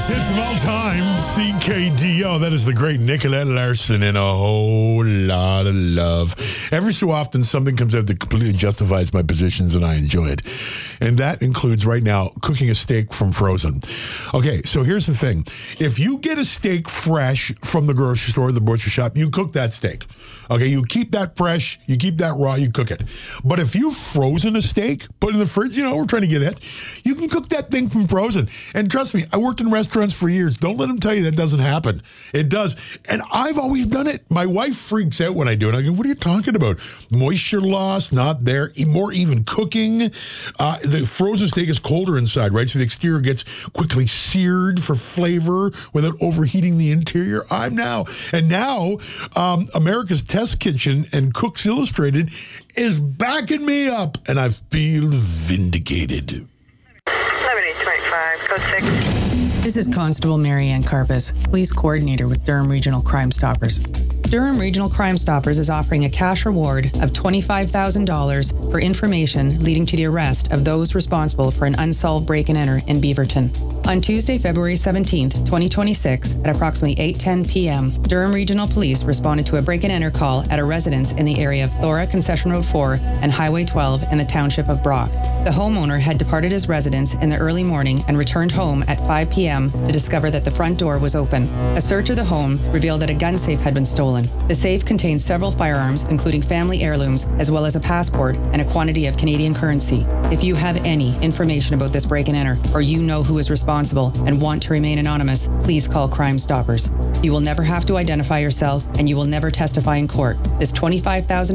greatest hits of all time, CKDO. That is the great Nicolette Larson and a whole lot of love. Every so often, something comes out that completely justifies my positions, and I enjoy it. And that includes right now cooking a steak from frozen. Okay, so here's the thing. If you get a steak fresh from the grocery store or the butcher shop, you cook that steak. Okay, you keep that fresh, you keep that raw, you cook it. But if you've frozen a steak, put it in the fridge, we're trying to get it, you can cook that thing from frozen. And trust me, I worked in restaurants for years. Don't let them tell you that doesn't happen. It does. And I've always done it. My wife freaks out when I do it. I go, what are you talking about? Moisture loss, not there, more even cooking. The frozen steak is colder inside, right? So the exterior gets quickly seared for flavor without overheating the interior. And now, America's Test Kitchen and Cooks Illustrated is backing me up, and I feel vindicated. 7825, code 6. This is Constable Marianne Karpus, Police Coordinator with Durham Regional Crime Stoppers. Durham Regional Crime Stoppers is offering a cash reward of $25,000 for information leading to the arrest of those responsible for an unsolved break-and-enter in Beaverton. On Tuesday, February 17th, 2026, at approximately 8:10 p.m., Durham Regional Police responded to a break-and-enter call at a residence in the area of Thora, Concession Road 4, and Highway 12 in the township of Brock. The homeowner had departed his residence in the early morning and returned home at 5 p.m. to discover that the front door was open. A search of the home revealed that a gun safe had been stolen. The safe contained several firearms, including family heirlooms, as well as a passport and a quantity of Canadian currency. If you have any information about this break-and-enter, or you know who is responsible and want to remain anonymous, please call Crime Stoppers. You will never have to identify yourself, and you will never testify in court. This $25,000